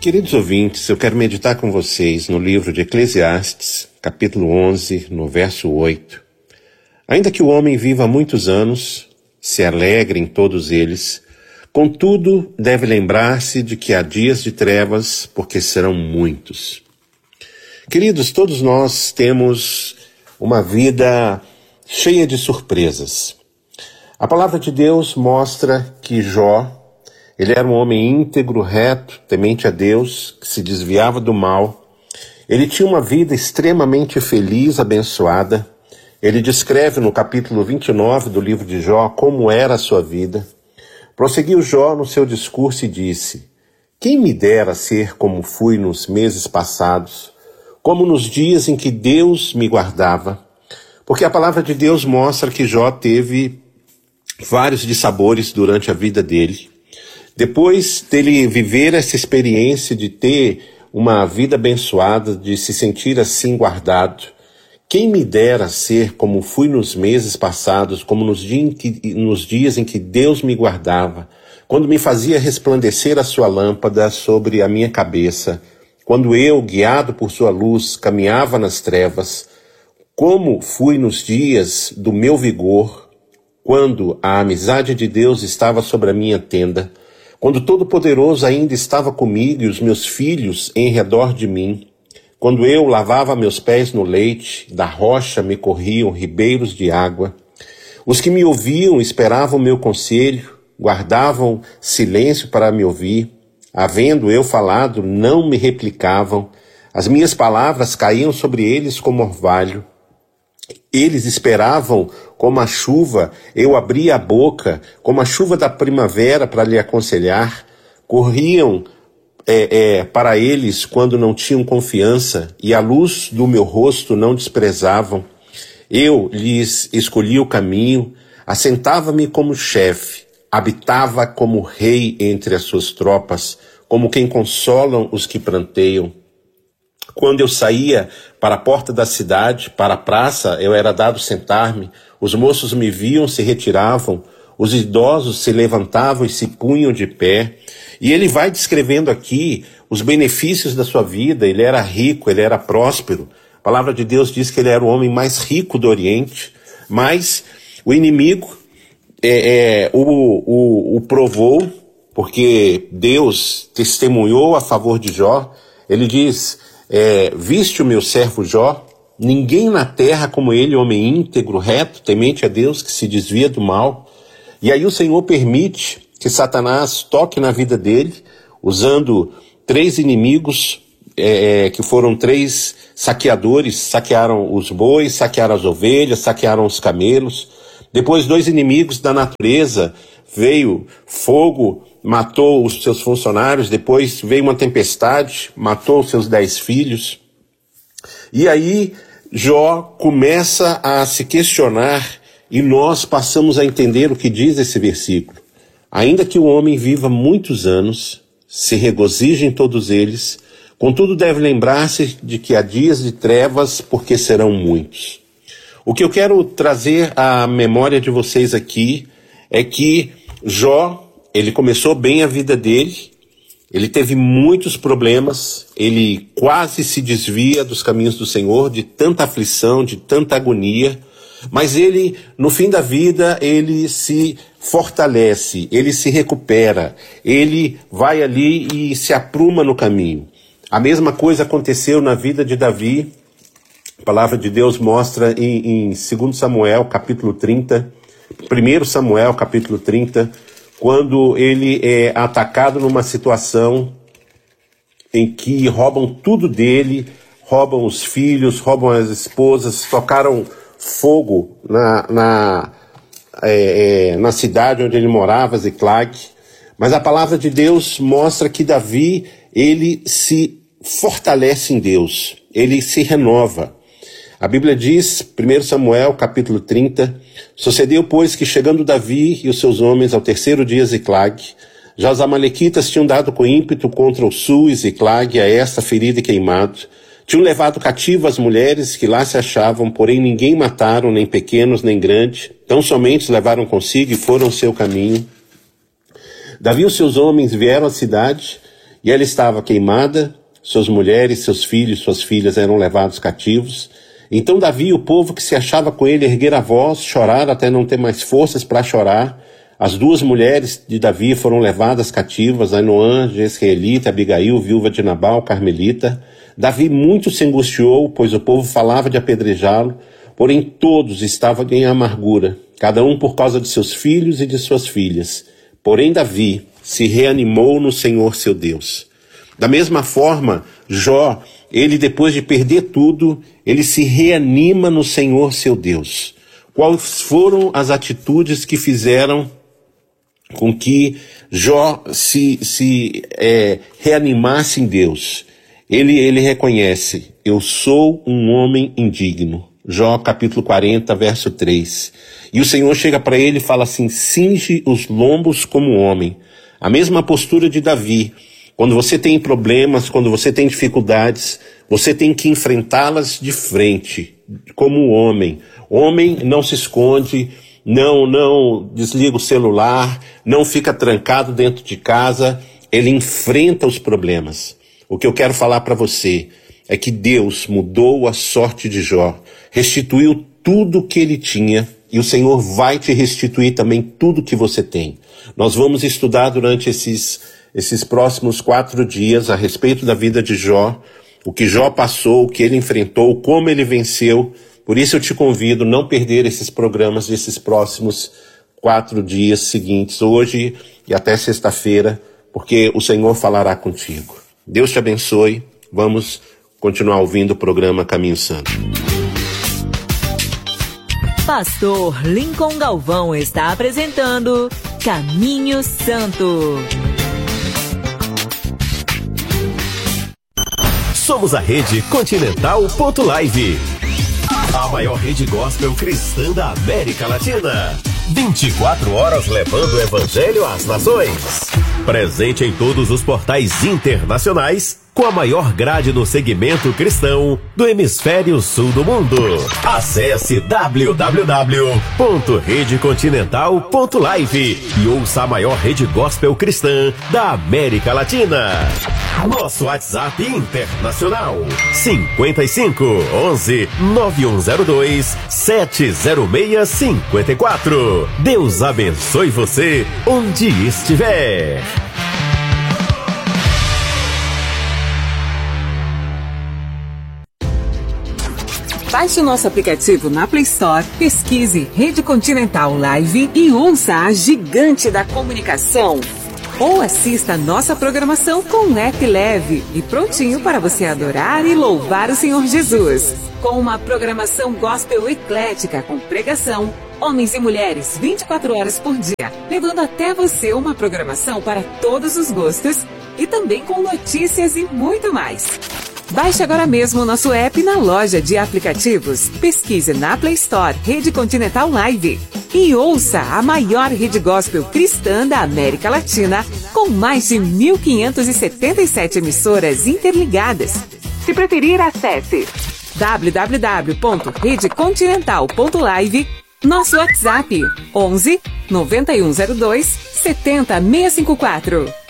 Queridos ouvintes, eu quero meditar com vocês no livro de Eclesiastes, capítulo 11, no verso 8. Ainda que o homem viva muitos anos, se alegre em todos eles, contudo deve lembrar-se de que há dias de trevas, porque serão muitos. Queridos, todos nós temos uma vida cheia de surpresas. A palavra de Deus mostra que Jó, ele era um homem íntegro, reto, temente a Deus, que se desviava do mal. Ele tinha uma vida extremamente feliz, abençoada. Ele descreve no capítulo 29 do livro de Jó como era a sua vida. Prosseguiu Jó no seu discurso e disse: quem me dera ser como fui nos meses passados, como nos dias em que Deus me guardava. Porque a palavra de Deus mostra que Jó teve vários dissabores durante a vida dele. Depois dele viver essa experiência de ter uma vida abençoada, de se sentir assim guardado, quem me dera ser como fui nos meses passados, como nos dias em que Deus me guardava, quando me fazia resplandecer a sua lâmpada sobre a minha cabeça, quando eu, guiado por sua luz, caminhava nas trevas, como fui nos dias do meu vigor, quando a amizade de Deus estava sobre a minha tenda, quando o Todo-Poderoso ainda estava comigo e os meus filhos em redor de mim, quando eu lavava meus pés no leite, da rocha me corriam ribeiros de água. Os que me ouviam esperavam meu conselho, guardavam silêncio para me ouvir. Havendo eu falado, não me replicavam. As minhas palavras caíam sobre eles como orvalho. Eles esperavam como a chuva, eu abria a boca, como a chuva da primavera para lhe aconselhar. Corriam para eles quando não tinham confiança, e a luz do meu rosto não desprezavam. Eu lhes escolhi o caminho, assentava-me como chefe, habitava como rei entre as suas tropas, como quem consolam os que pranteiam. Quando eu saía para a porta da cidade, para a praça, eu era dado sentar-me, os moços me viam, se retiravam, os idosos se levantavam e se punham de pé. E ele vai descrevendo aqui os benefícios da sua vida. Ele era rico, ele era próspero. A palavra de Deus diz que ele era o homem mais rico do Oriente, mas o inimigo o provou, porque Deus testemunhou a favor de Jó. Ele diz: viste o meu servo Jó? Ninguém na terra como ele, homem íntegro, reto, temente a Deus, que se desvia do mal. E aí o Senhor permite que Satanás toque na vida dele, usando 3 inimigos, que foram 3 saqueadores, saquearam os bois, saquearam as ovelhas, saquearam os camelos. Depois 2 inimigos da natureza, veio fogo, matou os seus funcionários. Depois veio uma tempestade, matou os seus 10 filhos. E aí Jó começa a se questionar, e nós passamos a entender o que diz esse versículo. Ainda que o homem viva muitos anos, se regozije em todos eles, contudo deve lembrar-se de que há dias de trevas, porque serão muitos. O que eu quero trazer à memória de vocês aqui é que Jó, ele começou bem a vida dele, ele teve muitos problemas, ele quase se desvia dos caminhos do Senhor, de tanta aflição, de tanta agonia, mas ele, no fim da vida, ele se fortalece, ele se recupera, ele vai ali e se apruma no caminho. A mesma coisa aconteceu na vida de Davi. A palavra de Deus mostra em 2 Samuel, capítulo 30, 1 Samuel, capítulo 30, quando ele é atacado numa situação em que roubam tudo dele, roubam os filhos, roubam as esposas, tocaram fogo na cidade onde ele morava, Ziclag. Mas a palavra de Deus mostra que Davi, ele se fortalece em Deus, ele se renova. A Bíblia diz, 1 Samuel, capítulo 30, sucedeu, pois, que chegando Davi e os seus homens ao 3º dia Ziclag, já os amalequitas tinham dado com ímpeto contra o sul e Ziclag, a esta ferido e queimado. Tinham levado cativo as mulheres que lá se achavam, porém ninguém mataram, nem pequenos, nem grandes. Tão somente os levaram consigo e foram ao seu caminho. Davi e os seus homens vieram à cidade, e ela estava queimada, suas mulheres, seus filhos, suas filhas eram levados cativos. Então Davi e o povo que se achava com ele ergueram a voz, choraram até não ter mais forças para chorar. As duas mulheres de Davi foram levadas cativas, Ainoã, Jezreelita, Abigail, viúva de Nabal, Carmelita. Davi muito se angustiou, pois o povo falava de apedrejá-lo, porém todos estavam em amargura, cada um por causa de seus filhos e de suas filhas. Porém Davi se reanimou no Senhor seu Deus. Da mesma forma, Jó, ele depois de perder tudo, ele se reanima no Senhor seu Deus. Quais foram as atitudes que fizeram com que Jó se reanimasse em Deus? Ele reconhece: eu sou um homem indigno. Jó capítulo 40, verso 3. E o Senhor chega para ele e fala assim: cinge os lombos como homem. A mesma postura de Davi. Quando você tem problemas, quando você tem dificuldades, você tem que enfrentá-las de frente, como homem. Homem não se esconde, não desliga o celular, não fica trancado dentro de casa, ele enfrenta os problemas. O que eu quero falar para você é que Deus mudou a sorte de Jó, restituiu tudo o que ele tinha, e o Senhor vai te restituir também tudo que você tem. Nós vamos estudar durante esses próximos 4 dias a respeito da vida de Jó, o que Jó passou, o que ele enfrentou, como ele venceu. Por isso eu te convido a não perder esses programas desses próximos 4 dias seguintes, hoje e até sexta-feira, porque o Senhor falará contigo. Deus te abençoe. Vamos continuar ouvindo o programa Caminho Santo. Pastor Lincoln Galvão está apresentando Caminho Santo. Somos a Rede Continental.live, a maior rede gospel cristã da América Latina. 24 horas levando o evangelho às nações. Presente em todos os portais internacionais, com a maior grade no segmento cristão do hemisfério sul do mundo. Acesse www.redecontinental.live e ouça a maior rede gospel cristã da América Latina. Nosso WhatsApp internacional 55 11 9102 70654. Deus abençoe você onde estiver. Baixe o nosso aplicativo na Play Store, pesquise Rede Continental Live e ouça a gigante da comunicação. Ou assista a nossa programação com um app leve e prontinho para você adorar e louvar o Senhor Jesus. Com uma programação gospel eclética com pregação, homens e mulheres 24 horas por dia, levando até você uma programação para todos os gostos e também com notícias e muito mais. Baixe agora mesmo o nosso app na loja de aplicativos. Pesquise na Play Store Rede Continental Live e ouça a maior rede gospel cristã da América Latina, com mais de 1.577 emissoras interligadas. Se preferir, acesse www.redecontinental.live, nosso WhatsApp 11 9102 70654.